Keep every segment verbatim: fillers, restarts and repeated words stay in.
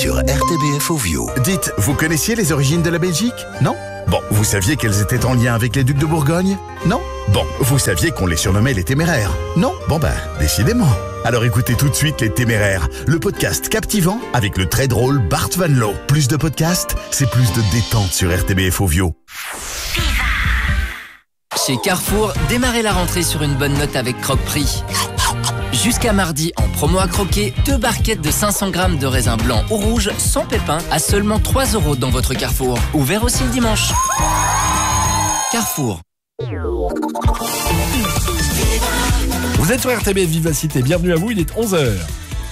sur R T B F Ovio. Dites, vous connaissiez les origines de la Belgique? Non? Bon, vous saviez qu'elles étaient en lien avec les ducs de Bourgogne? Non? Bon, vous saviez qu'on les surnommait les Téméraires? Non? Bon ben, décidément. Alors écoutez tout de suite Les Téméraires, le podcast captivant avec le très drôle Bart Van Loo. Plus de podcasts, c'est plus de détente sur R T B F Ovio. Chez Carrefour, démarrez la rentrée sur une bonne note avec Croque-Prix. Jusqu'à mardi, en promo à croquer, deux barquettes de cinq cents grammes de raisin blanc ou rouge sans pépins à seulement trois euros dans votre Carrefour. Ouvert aussi le dimanche. Carrefour. Vous êtes sur R T B F Vivacité, bienvenue à vous, il est onze heures.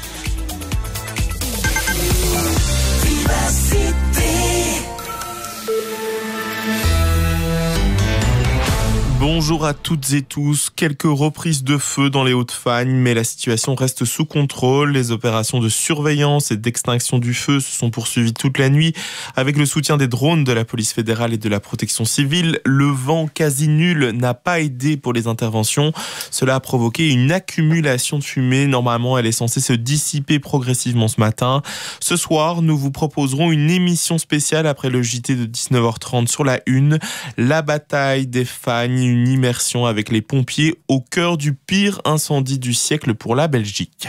Bonjour à toutes et tous. Quelques reprises de feu dans les Hauts-de-Fagne, mais la situation reste sous contrôle. Les opérations de surveillance et d'extinction du feu se sont poursuivies toute la nuit avec le soutien des drones de la police fédérale et de la protection civile. Le vent quasi nul n'a pas aidé pour les interventions. Cela a provoqué une accumulation de fumée. Normalement, elle est censée se dissiper progressivement ce matin. Ce soir, nous vous proposerons une émission spéciale après le J T de dix-neuf heures trente sur la une. La bataille des Fagnes, une immersion avec les pompiers au cœur du pire incendie du siècle pour la Belgique.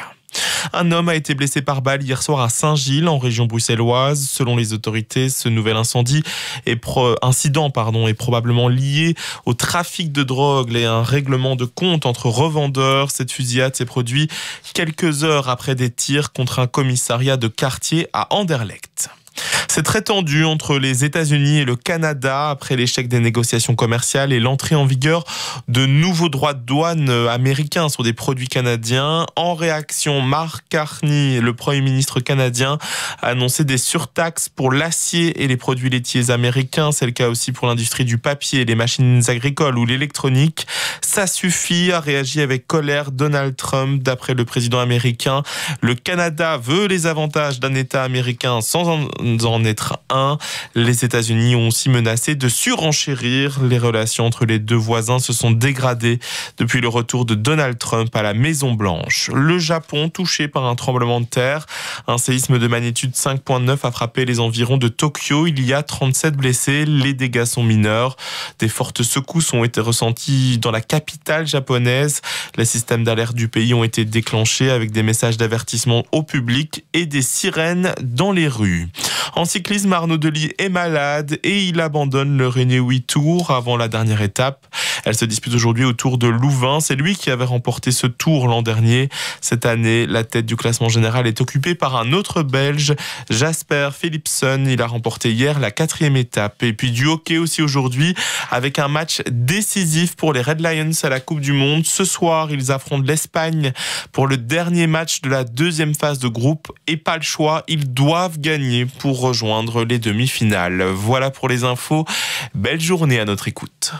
Un homme a été blessé par balle hier soir à Saint-Gilles, en région bruxelloise. Selon les autorités, ce nouvel incendie est pro- incident pardon, est probablement lié au trafic de drogue et à un règlement de compte entre revendeurs. Cette fusillade s'est produite quelques heures après des tirs contre un commissariat de quartier à Anderlecht. C'est très tendu entre les États-Unis et le Canada après l'échec des négociations commerciales et l'entrée en vigueur de nouveaux droits de douane américains sur des produits canadiens. En réaction, Mark Carney, le Premier ministre canadien, a annoncé des surtaxes pour l'acier et les produits laitiers américains. C'est le cas aussi pour l'industrie du papier, les machines agricoles ou l'électronique. Ça suffit, a réagi avec colère Donald Trump. D'après le président américain, le Canada veut les avantages d'un État américain sans en en être un. Les États-Unis ont aussi menacé de surenchérir. Les relations entre les deux voisins se sont dégradées depuis le retour de Donald Trump à la Maison-Blanche. Le Japon, touché par un tremblement de terre. Un séisme de magnitude cinq virgule neuf a frappé les environs de Tokyo. Il y a trente-sept blessés. Les dégâts sont mineurs. Des fortes secousses ont été ressenties dans la capitale japonaise. Les systèmes d'alerte du pays ont été déclenchés avec des messages d'avertissement au public et des sirènes dans les rues. En cyclisme, Arnaud Delis est malade et il abandonne le Renewi Tour avant la dernière étape. Elle se dispute aujourd'hui au Tour de Louvain. C'est lui qui avait remporté ce tour l'an dernier. Cette année, la tête du classement général est occupée par un autre Belge, Jasper Philipsen. Il a remporté hier la quatrième étape. Et puis du hockey aussi aujourd'hui avec un match décisif pour les Red Lions à la Coupe du Monde. Ce soir, ils affrontent l'Espagne pour le dernier match de la deuxième phase de groupe. Et pas le choix, ils doivent gagner pour rejoindre les demi-finales. Voilà pour les infos. Belle journée à notre écoute.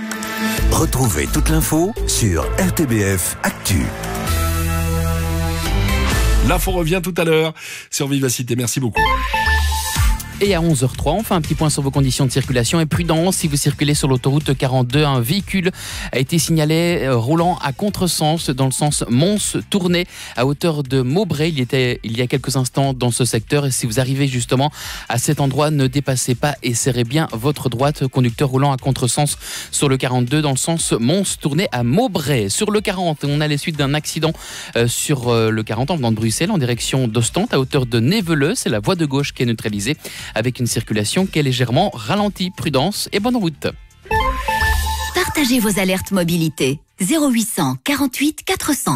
Retrouvez toute l'info sur R T B F Actu. L'info revient tout à l'heure sur Vivacité, merci beaucoup. Et à onze heures trois, on fait un petit point sur vos conditions de circulation et prudence. Si vous circulez sur l'autoroute quarante-deux, un véhicule a été signalé euh, roulant à contresens dans le sens Mons-Tournai à hauteur de Maubrey. Il était il y a quelques instants dans ce secteur. Et si vous arrivez justement à cet endroit, ne dépassez pas et serrez bien votre droite. Conducteur roulant à contresens sur le quarante-deux dans le sens Mons-Tournai à Maubrey. Sur le quarante, on a les suites d'un accident euh, sur euh, le quarante en venant de Bruxelles en direction d'Ostende à hauteur de Néveleux. C'est la voie de gauche qui est neutralisée, avec une circulation qui est légèrement ralentie. Prudence et bonne route. Partagez vos alertes mobilité. zéro huit cent quarante-huit quatre cents.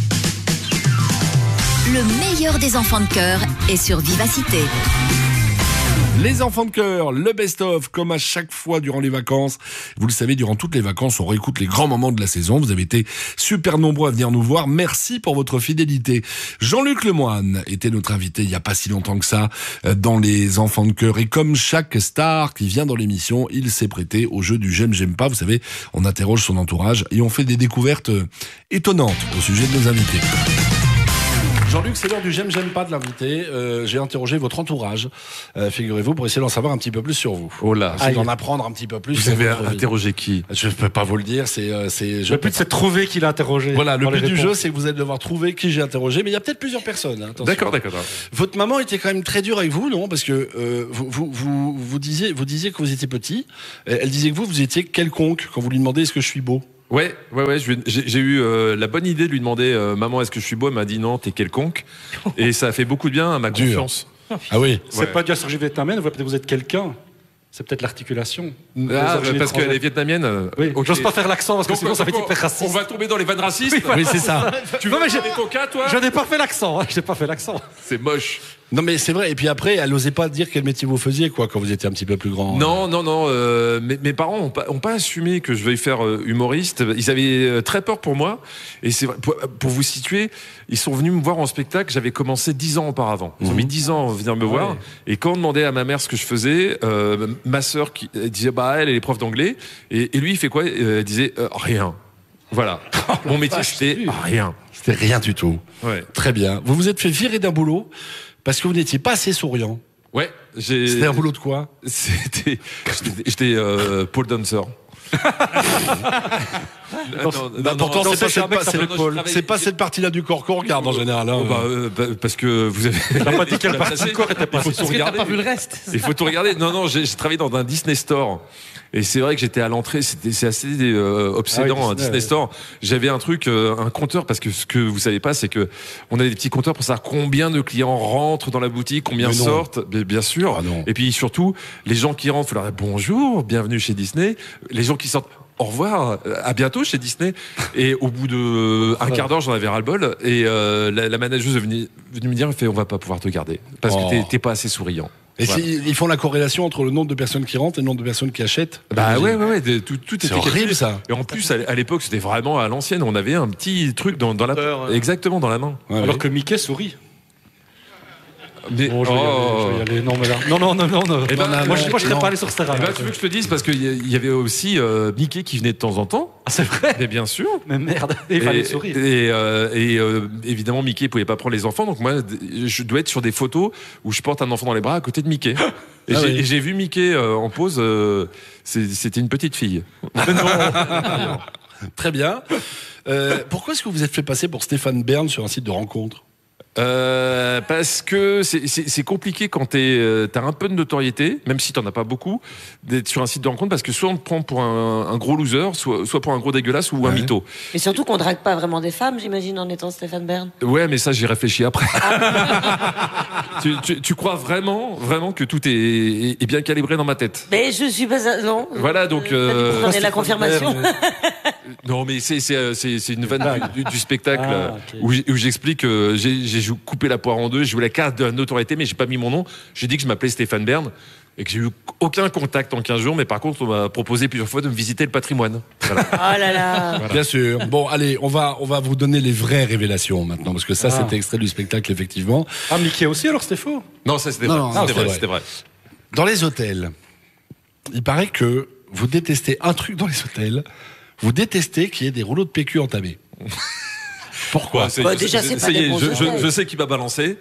Le meilleur des enfants de cœur est sur Vivacité. Les enfants de cœur, le best-of, comme à chaque fois durant les vacances. Vous le savez, durant toutes les vacances, on réécoute les grands moments de la saison. Vous avez été super nombreux à venir nous voir. Merci pour votre fidélité. Jean-Luc Lemoine était notre invité il n'y a pas si longtemps que ça dans les enfants de cœur. Et comme chaque star qui vient dans l'émission, il s'est prêté au jeu du j'aime, j'aime pas. Vous savez, on interroge son entourage et on fait des découvertes étonnantes au sujet de nos invités. Jean-Luc, c'est l'heure du j'aime, j'aime pas de l'invité. Euh, j'ai interrogé votre entourage, euh, figurez-vous, pour essayer d'en savoir un petit peu plus sur vous. Oh là. Essayer d'en apprendre un petit peu plus. Vous sur avez votre vie. interrogé qui? Je peux pas vous le dire, c'est... Euh, c'est je Le but, c'est de trouver qui l'a interrogé. Voilà, le dans les but du réponses. jeu, c'est que vous allez devoir trouver qui j'ai interrogé, mais il y a peut-être plusieurs personnes. Hein, attention. D'accord, d'accord. Votre maman était quand même très dure avec vous, non? Parce que euh, vous, vous, vous, vous, disiez, vous disiez que vous étiez petit. Elle disait que vous, vous étiez quelconque quand vous lui demandez est-ce que je suis beau. Ouais, ouais, ouais. je lui- J'ai j'ai eu euh, la bonne idée de lui demander euh, maman, est-ce que je suis beau? Elle m'a dit non, t'es quelconque. Et ça a fait beaucoup de bien à ma Dur. confiance. Ah oui. C'est Ouais. pas dû à Serge vietnamienne, vous peut-être vous êtes quelqu'un. C'est peut-être l'articulation. Ah, Les bah, origines parce qu'elle étrangères. est vietnamienne. euh, Oui, ok. j'ose pas faire l'accent parce que Donc, sinon ça fait donc, hyper on raciste. va tomber dans les vannes racistes. Oui, c'est ça. Tu Non, veux mais j'ai- des coca, toi? Je n'ai pas fait l'accent, hein, je n'ai pas fait l'accent. C'est moche. Non, mais c'est vrai. Et puis après, elle n'osait pas dire quel métier vous faisiez, quoi, quand vous étiez un petit peu plus grand. Non, non, non. Euh, mes, mes parents n'ont pas, ont pas assumé que je veuille faire euh, humoriste. Ils avaient euh, très peur pour moi. Et c'est vrai, pour, pour vous situer, ils sont venus me voir en spectacle. J'avais commencé dix ans auparavant. Ils ont mis dix ans à venir me voir. Et quand on demandait à ma mère ce que je faisais, euh, ma sœur qui elle disait bah elle, elle est prof d'anglais. Et, et lui, il fait quoi? Euh, Elle disait euh, rien. Voilà. Mon métier, c'était rien. C'était rien du tout. Ouais. Très bien. Vous vous êtes fait virer d'un boulot parce que vous n'étiez pas assez souriant. Ouais. J'ai. C'était un boulot de quoi? C'était. J'étais- J'étais euh, pole dancer. Non, non, Bah, non, pourtant, non, c'est pas, c'est un cette, mec pa- qui s'appelle c'est- Paul. c'est pas cette partie-là du corps qu'on regarde en général. Hein. Oh, bah, euh, bah, parce que vous avez. T'as pas dit quelle Bah, partie ça, du corps était il pas faut assez tout Parce que t'as regarder. pas vu le reste. Il faut tout regarder. Non, non, j'ai j'ai travaillé dans un Disney Store. Et c'est vrai que j'étais à l'entrée, c'était c'est assez euh, obsédant, Ah oui, un Disney, Disney ouais. Store. J'avais un truc, euh, un compteur, parce que ce que vous savez pas, c'est que on a des petits compteurs pour savoir combien de clients rentrent dans la boutique, combien Mais non. sortent, bien, bien sûr. Ah non. Et puis surtout, les gens qui rentrent, faut leur dire bonjour, bienvenue chez Disney. Les gens qui sortent, au revoir, à bientôt chez Disney. Et au bout de un quart d'heure, j'en avais ras-le-bol. Et euh, la, la manageuse est venue, venue me dire, elle fait, on va pas pouvoir te garder parce Oh. que t'es- t'es pas assez souriant. Et Voilà. si- ils font la corrélation entre le nombre de personnes qui rentrent et le nombre de personnes qui achètent. Bah ouais, ouais, ouais, de- tout, tout C'est était horrible, calculé. ça. Et en plus, à à l'époque, c'était vraiment à l'ancienne. On avait un petit truc dans, dans la, Compteur, hein. exactement dans la main. Ouais, Alors ouais. que Mickey sourit. Mais, Bon, je vais y aller, je vais y aller. Non, mais là. Non, non, non, non. non. Eh ben, moi, je, moi, je serais non. pas allé sur ce terrain. Eh ben, tu veux que je te dise parce qu'il y y avait aussi euh, Mickey qui venait de temps en temps. Ah, c'est vrai. Mais bien sûr. Mais merde. Et il fallait Et, sourire. et, euh, et, euh, évidemment, Mickey pouvait pas prendre les enfants, donc moi, je dois être sur des photos où je porte un enfant dans les bras à côté de Mickey. Et Ah j'ai oui. et j'ai vu Mickey euh, en pause. euh, c'est- C'était une petite fille. Très bien. Euh, pourquoi est-ce que vous vous êtes fait passer pour Stéphane Bern sur un site de rencontre? Euh, parce que c'est- c'est c'est compliqué quand t'es, euh, t'as un peu de notoriété, même si t'en as pas beaucoup, d'être sur un site de rencontre parce que soit on te prend pour un, un gros loser, soit, soit pour un gros dégueulasse ou un Ouais. mytho. Mais surtout qu'on drague pas vraiment des femmes, j'imagine, en étant Stéphane Bern. Ouais, mais ça j'y réfléchis après. tu, tu, tu crois vraiment, vraiment que tout est, est bien calibré dans ma tête? Mais je suis pas... Non. Voilà, donc, Euh, euh, vous prenez la confirmation. Non, mais c'est c'est euh, c'est c'est une vanne du, du- du spectacle Ah, euh, ok. où j'ai- où j'explique que j'ai j'ai coupé la poire en deux, j'ai eu la carte de la notoriété, mais j'ai pas mis mon nom. J'ai dit que je m'appelais Stéphane Bern et que j'ai eu aucun contact en quinze jours, mais par contre on m'a proposé plusieurs fois de me visiter le patrimoine. Voilà. Oh là là. Bien sûr. Bon, allez, on va, on va vous donner les vraies révélations maintenant, parce que ça, Ah. c'était extrait du spectacle, effectivement. Ah, Mickey aussi, alors c'était faux. Non, ça c'était Non, vrai, non, c'était c'est vrai, vrai. c'était vrai. Dans les hôtels, il paraît que vous détestez un truc dans les hôtels. Vous détestez qu'il y ait des rouleaux de P Q entamés. Pourquoi? Ouais, c'est- Bah, déjà, c'est ça pas y des est, bons je, je, hôtels. je sais qui va balancer.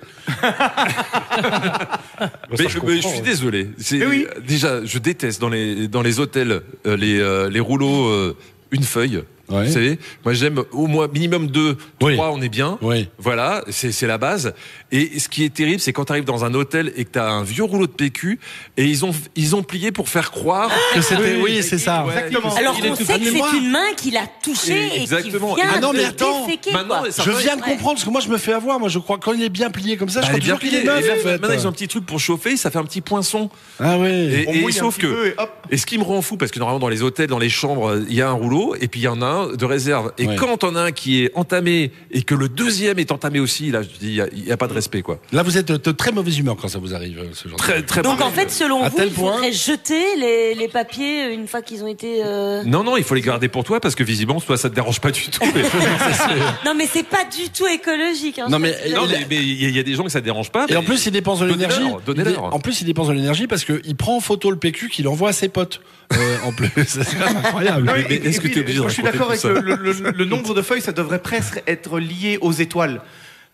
mais, je mais comprends, je suis ouais. désolé. C'est- Mais oui. Déjà, je déteste dans les dans les hôtels euh, les euh, les rouleaux euh, une feuille. Ouais. Vous savez, moi j'aime au moins minimum deux, Oui. trois, on est bien. Oui. Voilà, c'est c'est la base. Et ce qui est terrible, c'est quand tu arrives dans un hôtel et que tu as un vieux rouleau de P Q et ils ont ils ont plié pour faire croire Que c'était, oui, c'est ça. Ouais, Exactement. Alors il est qu'on tout- sait que Amenez-moi. c'est une main qui l'a touché et Exactement. qui vient Ah non, mais de attends. déféquer, Maintenant, quoi. ça Je va- viens de Ouais. comprendre, parce que moi, je me fais avoir. Moi, je crois, quand il est bien plié comme ça, je Bah, crois il est bien toujours qu'il plié. est neuf, Et en même- fait. Maintenant, ils ont un petit truc pour chauffer, ça fait un petit poinçon. Ah oui. Et, On et mouille un sauf petit que, peu et hop. et ce qui me rend fou, parce que normalement dans les hôtels, dans les chambres, il y a un rouleau et puis il y en a un de réserve. Et Ouais. quand on a un qui est entamé et que le deuxième est entamé aussi, là, je dis, il y a- il y a, pas de respect, quoi. Là, vous êtes de très mauvaise humeur quand ça vous arrive, euh, ce genre de Très, choses. très. Donc en fait, selon À vous, tel il point- faudrait jeter les, les papiers une fois qu'ils ont été... euh, Non, non, il faut les garder pour toi parce que visiblement, toi, ça te dérange pas du tout. mais- Non mais c'est pas du tout écologique. Hein, Non, je mais- sais pas si non, vous mais avez- mais il y, a- il y a des gens que ça dérange pas. Et en mais- plus, il dépense de Donnez-leur, l'énergie. donnez-leur. Il dé- En plus, il dépense de l'énergie parce qu'il prend en photo le P Q qu'il envoie à ses potes. Euh, en plus, c'est incroyable. Oui, mais et- est-ce et que puis, t'es obligé de moi, je suis raconter d'accord tout avec ça le, le- le- le nombre de feuilles, ça devrait presque être lié aux étoiles.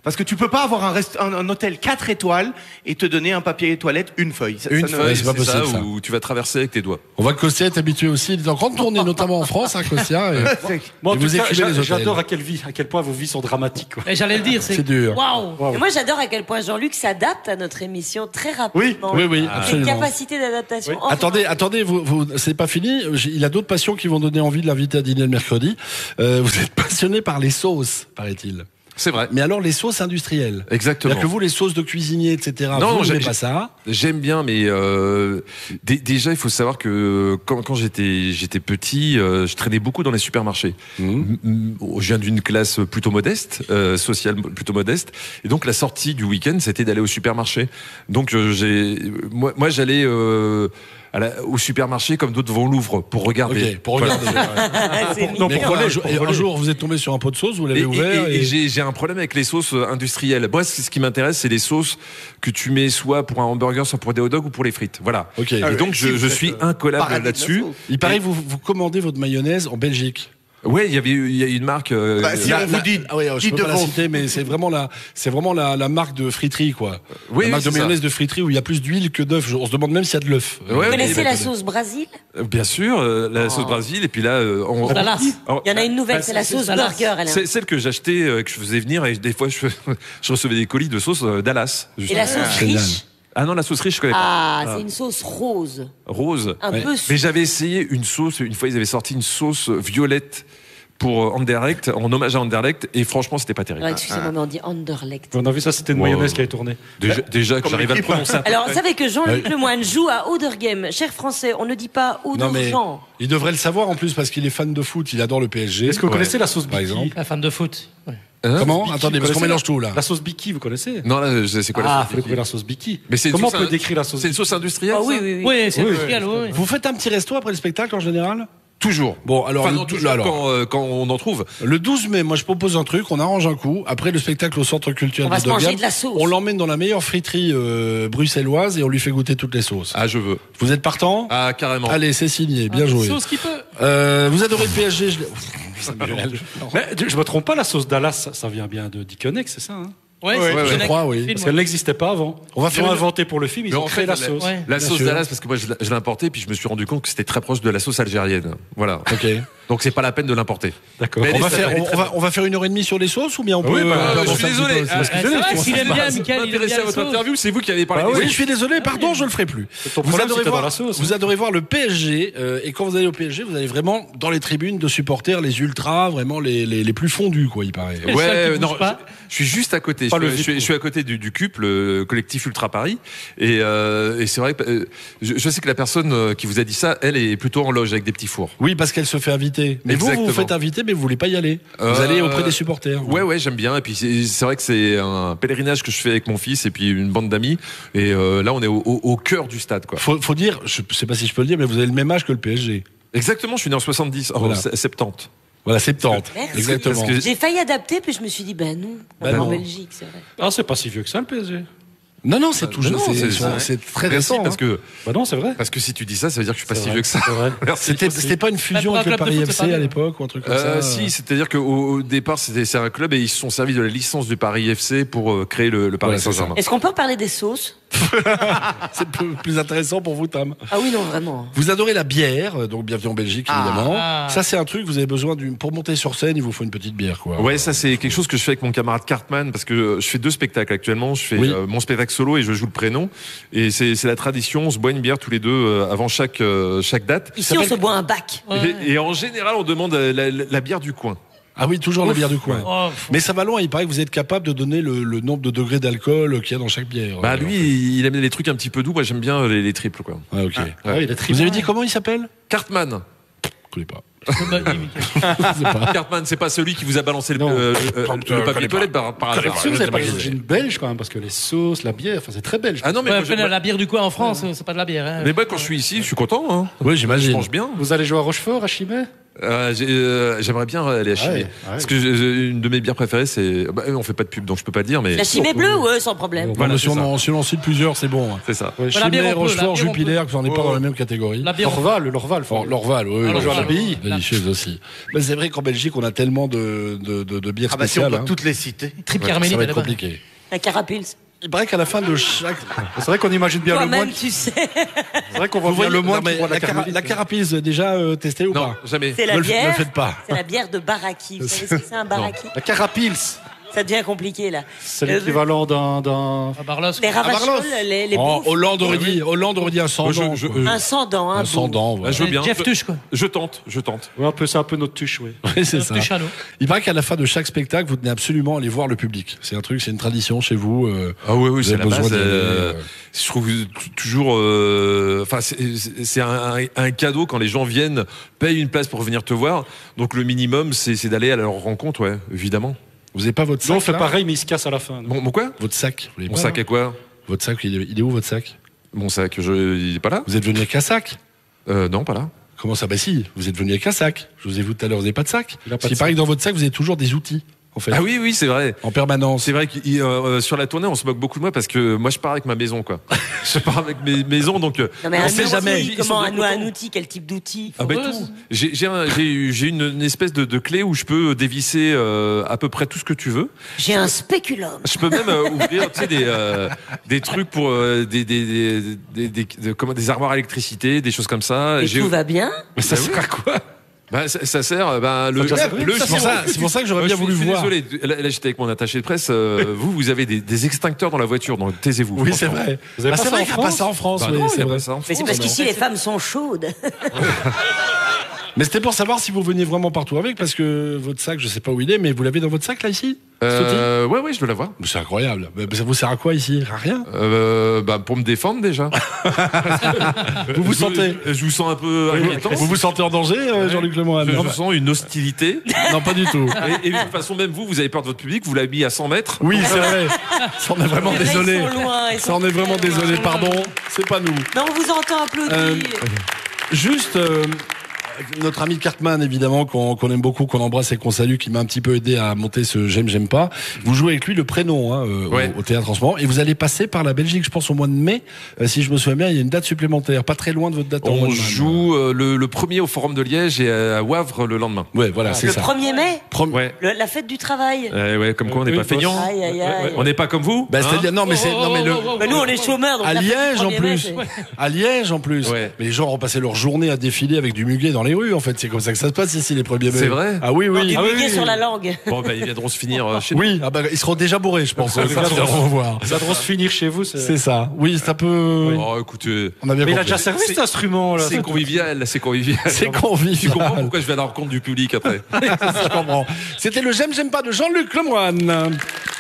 Parce que tu peux pas avoir un, rest- un, un hôtel quatre étoiles et te donner un papier toilette, une feuille. Ça, Une ça ne- feuille, c'est pas c'est possible, ça, ça. où tu vas traverser avec tes doigts. On voit que Kostia est habitué aussi. Il est en grande tournée, notamment en France, hein, Kostia. Et, Moi, en et tout vous cas, écrivez j'a- les hôtels. j'adore à quelle vie, à quel point vos vies sont dramatiques. Quoi. Et j'allais le dire, c'est. C'est dur. Waouh! Et moi, j'adore à quel point Jean-Luc s'adapte à notre émission très rapidement. Oui, oui, Cette absolument. capacité d'adaptation. Oui. Enfin, Attendez, attendez, vous, vous, c'est pas fini. J'ai- Il a d'autres passions qui vont donner envie de l'inviter à dîner le mercredi. Euh, vous êtes passionné par les sauces, paraît-il. C'est vrai. Mais alors les sauces industrielles. Exactement. C'est-à-dire que vous, les sauces de cuisinier, et cetera. Non, vous j'ai- n'aimez j'ai- pas ça. J'aime bien, mais euh, dé- déjà il faut savoir que quand, quand j'étais j'étais petit, euh, je traînais beaucoup dans les supermarchés. Mmh. M- m- Je viens d'une classe plutôt modeste, euh, sociale plutôt modeste, et donc la sortie du week-end c'était d'aller au supermarché. Donc euh, j'ai moi, moi j'allais euh, à la- au supermarché comme d'autres vont au Louvre pour regarder. Ok, pour regarder. c'est Non, mignon. pour voler, je- et un jour, vous êtes tombé sur un pot de sauce, vous l'avez Et, ouvert. et- Et, et j'ai j'ai un problème avec les sauces euh, industrielles. Moi, ce ce qui m'intéresse, c'est les sauces que tu mets soit pour un hamburger, soit pour des hot dogs ou pour les frites. Voilà. Ok. Et Ah donc, oui, je, si, je vous suis êtes, euh, incollable paradis de la là-dessus. sauce. il paraît que vous, vous commandez votre mayonnaise en Belgique. Ouais, il y avait eu- il y a une marque. euh, Bah, si la- on vous dit, Ah ouais, je dites peux pas la devant. citer, mais c'est vraiment la, c'est vraiment la, la marque de friterie, quoi. Oui, la marque oui, de c'est mayonnaise ça. de friterie où il y a plus d'huile que d'œuf. On se demande même s'il y a de l'œuf. Ouais, Vous ouais, connaissez mais- la sauce Brésil? Euh, Bien sûr, euh, la sauce Brésil. Et puis là, euh, on, Dallas. on- Il y en a une nouvelle, Bah, c'est la c'est- sauce c'est Dallas. burger. Elle est- c'est celle que j'achetais, euh, que je faisais venir, et des fois, je, je recevais des colis de sauce euh, Dallas. Et justement. la sauce génial. riche? Ah non, la sauce riche, je connais pas. Ah, c'est une sauce rose. Rose. Un Ouais. peu Mais j'avais essayé une sauce, une fois ils avaient sorti une sauce violette pour euh, Anderlecht, en hommage à Anderlecht, et franchement c'était pas terrible. Alors, excusez-moi, mais on dit Anderlecht. On a vu ça, c'était une Wow. mayonnaise qui avait tourné. Déjà, déjà que Comme j'arrive à le l'équipe. prononcer. à peu Alors, près. vous savez que Jean-Luc Lemoyne joue à Oudergame. Cher français, on ne dit pas Non, mais Oudergem. il devrait le savoir en plus parce qu'il est fan de foot. Il adore le P S G. Est-ce que vous Ouais. connaissez la sauce Par Biki? exemple. La fan de foot. Ouais. Hein Comment Biki, Attendez, vous parce qu'on connaissez mélange la- tout là. La sauce Biki, vous connaissez? Non, là, je sais c'est quoi la Ah, sauce faut découvrir la sauce Biki. Mais c'est une Comment on sauce peut in- décrire la sauce C'est une sauce industrielle Ah oui, ça oui, oui. Oui, c'est Oui, industriel, oui. oui. Vous faites un petit resto après le spectacle en général? Toujours. Bon, alors, Enfin, le, non, dou- toujours alors, quand, euh, quand on en trouve. le douze mai, moi je propose un truc, on arrange un coup. Après le spectacle au centre culturel On va de se manger Dogam, de la sauce. on l'emmène dans la meilleure friterie euh, bruxelloise et on lui fait goûter toutes les sauces. Ah, je veux. Vous êtes partant? Ah, carrément. Allez, c'est signé, bien joué. Sauce qui peut. Euh, vous adorez le P S G je l'ai- Samuel. Mais je me trompe pas, la sauce Dallas, ça, ça vient bien de Dickenex, c'est ça hein? Ouais, ouais, c'est je une- crois, oui. film, Parce ouais. qu'elle n'existait pas avant. On va Ils faire ont une- inventé pour le film, ils Mais ont en créé fait, la la- sauce. Ouais. La Bien sauce sûr. Dallas, parce que moi je l'ai- je l'ai importée, puis je me suis rendu compte que c'était très proche de la sauce algérienne. Voilà. Ok. Donc c'est pas la peine de l'importer. D'accord. Mais On elle va, est- faire, elle est on, très on va, on va faire une heure et demie sur les sauces ou bien on peut. Oui, bah, on peut euh, je avancer suis un petit désolé. peu, c'est Ah, parce que- Ah, c'est vrai qu'il aime bien, Michael, il aime M'intéresser bien à les votre sauces. interview, c'est vous qui avez parlé Bah des Oui, sauces. je suis désolé, pardon, je le ferai plus. Ton Vous problème, adorez, c'était voir, dans la sauce, vous hein. adorez voir le P S G, euh, et quand vous allez au P S G, vous allez vraiment dans les tribunes de supporters, les ultras, vraiment les, les, les plus fondus, quoi, il paraît. Et le seul Ouais, qui non, bouge pas. je, je suis juste à côté. Je Pas suis, le je, suis, je suis à côté du, du C U P, le collectif Ultra Paris. Et, euh, et c'est vrai que euh, je, je sais que la personne euh, qui vous a dit ça, elle est plutôt en loge avec des petits fours. Oui, parce qu'elle se fait inviter. Mais vous, vous vous Exactement. faites inviter, mais vous voulez pas y aller. Vous Euh, allez auprès des supporters. Ouais, ouais, j'aime bien. Et puis c'est c'est vrai que c'est un pèlerinage que je fais avec mon fils et puis une bande d'amis. Et euh, là, on est au, au, au cœur du stade, quoi. Faut, faut dire, je sais pas si je peux le dire, mais vous avez le même âge que le P S G. Exactement, je suis né en soixante-dix, en Voilà. septante. Voilà, septante. Merci. Exactement. Parce que- J'ai failli adapter, puis je me suis dit, ben non, on Ben est en non. Belgique, c'est vrai. Ah, c'est pas si vieux que ça, le P S G. Non, non, c'est tout non, jeune. non, C'est c'est- c'est- c'est très Merci, récent. parce hein. que Bah non, c'est vrai. parce que si tu dis ça, ça veut dire que je suis pas C'est si vrai, vieux que ça. c'est vrai. Merci. C'était c'était pas une fusion Pour un avec le club de Paris foot, c'est F C pas à bien. l'époque ou un truc comme Euh, ça si, c'est-à-dire qu'au au départ, c'était c'est un club et ils se sont servis de la licence du Paris F C pour euh, créer le, le Paris Voilà, c'est Saint-Germain. Est-ce qu'on peut parler des sauces? C'est plus, plus intéressant pour vous, Tam. Ah oui, non, vraiment. Vous adorez la bière, euh, donc bienvenue en Belgique, Ah. évidemment. Ah. Ça, c'est un truc, vous avez besoin d'une. Pour monter sur scène, il vous faut une petite bière, quoi. Ouais, ça c'est quelque chose que je fais avec mon camarade Cartman parce que euh, je fais deux spectacles actuellement. Je fais Oui. euh, mon spectacle solo et je joue le prénom. Et c'est c'est la tradition. On se boit une bière tous les deux euh, avant chaque euh, chaque date. Ici, on se boit un bac. Ouais. Et, et en général, on demande euh, la, la- la bière du coin. Ah oui, toujours la bière du coin. Oh, Mais ça va loin, il paraît que vous êtes capable de donner le, le nombre de degrés d'alcool qu'il y a dans chaque bière. Bah Euh, lui, il, il aime les trucs un petit peu doux. Moi, j'aime bien les, les triples quoi. Ah, ok. Ah, il est très Vous avez dit comment il s'appelle? Cartman. Je connais pas. bah, dis, Michael. Je sais pas. Cartman, c'est pas celui qui vous a balancé le, Non. euh, le- Je le connais papier pas. toilette par, par Je connais hasard. Si vous avez pas Ouais, d'origine belge quand même, parce que les sauces, la bière, enfin c'est très belge. Ah non, mais, Ouais, moi, après, je- la, la bière du coin en France, c'est pas de la bière. Hein. mais moi, quand je suis ici, je suis content. Hein. Oui, Je j'imagine. mange bien. Vous allez jouer à Rochefort, à Chimay? Euh, j'ai, euh, J'aimerais bien aller à Chimay. Ouais, ouais. Parce que je- une de mes bières préférées, c'est. Bah, on fait pas de pub, donc je peux pas le dire, mais. La Chimay bleue, ouais, sans problème. Voilà, si, c'est on ça. en, si on en cite plusieurs, c'est bon. C'est ça. Ouais, Voilà, Chimay, bière, on peut, Rochefort, la bière, on peut. Jupiler, vous n'en êtes pas Oh. dans la même catégorie. La bière, on peut. L'Orval, l'Orval. Oh, l'Orval, oui, Ah, oui, l'Orval, oui. oui. Délicieuse aussi. Mais c'est vrai qu'en Belgique, on a tellement de, de, de, de bières Ah bah si on spéciales. doit hein. toutes les citer. Trip Ouais, Carmélie, ça va être là-bas. compliqué. La Carapils. Il paraît qu'à la fin de chaque. C'est vrai qu'on imagine bien le moine. Toi-même, tu sais. C'est vrai qu'on voit Vous bien voyez, le moine non, mais qui boit la, la cara- carmélite. la carapise, déjà euh, testée ou Non, pas jamais. C'est la Ne le- ne le bière. faites pas. C'est la bière de Baraki. Vous savez ce que c'est un Baraki? La carapils, Ça devient compliqué, là. c'est Euh, l'équivalent d'un, d'un... À Barlos. Les ravachols, Barlos. les, les Oh, bouffes. Hollande aurait dit, Hollande aurait dit un sang Je- dents. je- quoi. euh, Un sans-dents, un Un sang bouffe. dents, Bah, voilà. je veux bien. Jeff Je- Tuch, quoi. Je tente, je tente. Ouais, un peu, c'est un peu notre tuche, oui. Oui, c'est ça. Tuch à l'eau. Il paraît qu'à la fin de chaque spectacle, vous tenez absolument à aller voir le public. C'est un truc, c'est une tradition chez vous. euh, Ah oui, oui, Vous c'est avez la besoin base. d'y aller, euh, euh. Je trouve t- toujours. euh, Enfin, c'est- c'est c'est un, un- un cadeau quand les gens viennent, payent une place pour venir te voir. Donc le minimum, c'est c'est d'aller à leur rencontre, ouais, évidemment. Vous n'avez pas votre sac Nous, on fait là pareil, mais il se casse à la fin. Mon, mon quoi Votre sac. Vous l'avez Mon pas, sac là est quoi Votre sac, il est, il est où votre sac Mon sac, je, il est pas là Vous êtes venu avec un sac euh, Non, pas là. Comment ça? Bah si, vous êtes venu avec un sac. Je vous ai vu tout à l'heure, vous n'avez pas de sac. Il a pas Parce de qu'il paraît que dans votre sac, vous avez toujours des outils, en fait. Ah oui, oui, c'est vrai. En permanence. C'est vrai que euh, sur la tournée, on se moque beaucoup de moi parce que moi, je pars avec ma maison, quoi. je pars avec mes maisons, donc euh, Non, mais on un sait outil, jamais. Ils sont Comment bien un, un contents. outil? Quel type d'outil? Ah bah tout. J'ai j'ai un- j'ai eu- j'ai une, une espèce de, de clé où je peux dévisser euh, à peu près tout ce que tu veux. J'ai un spéculum. Je peux même euh, ouvrir tu sais, des, euh, des trucs pour euh, des, des, des, des, des, de- comment, des armoires à électricité, des choses comme ça. Et J'ai- tout va bien? Mais ça sert à quoi bah, ça, ça sert, euh, bah, le, Ça, le, c'est pour ça- c'est pour ça que j'aurais Moi, bien je suis- voulu je suis voir. Désolé, là, là, j'étais avec mon attaché de presse. euh, vous, vous avez des, des extincteurs dans la voiture, donc taisez-vous. Oui, c'est franchement. vrai. Vous avez Ah, pas c'est ça vrai en qu'il n'y a pas France ça en France. Bah oui, non, c'est il y a vrai. pas ça en Mais c'est France, parce non. qu'ici, les femmes sont chaudes. Mais c'était pour savoir si vous veniez vraiment partout avec, parce que votre sac, je sais pas où il est, mais vous l'avez dans votre sac là ici Euh, ouais, ouais, je dois l'avoir. Mais c'est incroyable. Mais ça vous sert à quoi ici? À rien. Euh, bah, pour me défendre déjà. Vous vous Je- sentez Je vous sens un peu inquiétant. Vous vous sentez en danger, euh, Jean-Luc Lemoyne? Je, je sens une hostilité. Non, pas du tout. Et, et de toute façon, même vous, vous avez peur de votre public, vous l'avez mis à cent mètres. Oui, c'est vrai. Ça, on est vraiment Les mecs désolé. sont loin, ils Ça, sont on est vraiment très loin. désolé. Pardon, c'est pas nous. Non, on vous entend applaudir. Euh, Juste, euh, notre ami Cartman, évidemment, qu'on qu'on aime beaucoup, qu'on embrasse et qu'on salue, qui m'a un petit peu aidé à monter ce J'aime, j'aime pas. Vous jouez avec lui le prénom hein, euh, Ouais. au, au théâtre en ce moment. Et vous allez passer par la Belgique, je pense, au mois de mai. Euh, si je me souviens bien, il y a une date supplémentaire, pas très loin de votre date en mois On de mai. joue euh, le, le premier au Forum de Liège et à Wavre le lendemain. Ouais, voilà, c'est le ça. premier mai, Prom- Ouais. le- la fête du travail. Euh, ouais, comme quoi on n'est Oui, pas feignant. Aïe, aïe, aïe. On n'est pas comme vous. Bah, hein c'est-à-dire, non, mais c'est, non, mais le, Mais nous, on est chômeurs, donc à la fête du Liège en premier mai, plus, c'est- à Liège en plus. Ouais. Mais les gens ont passé leur journée à défiler avec du muguet dans les rues. En fait, c'est comme ça que ça se passe ici les premiers mai. C'est vrai Ah oui, Non, oui. du Ah oui, muguet oui. sur la langue. Bon, bah, ils viendront se finir euh, chez nous. Oui, ah bah, ils seront déjà bourrés, je pense. Les Ça, gars c'est au revoir. Ça doit se finir chez vous. C'est C'est ça. Oui, c'est un peu. Oh, écoutez, On a bien Mais il a compris. déjà servi cet instrument là. c'est convivial, c'est convivial. C'est Tu comprends convivial. pourquoi je vais à la rencontre du public après. Je comprends. C'était le J'aime, j'aime pas de Jean-Luc Lemoyne.